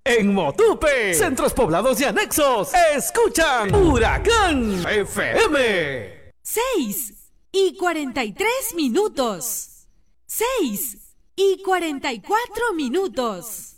En Motupe, centros poblados y anexos, escuchan Huracán FM. 6:43. 6:44.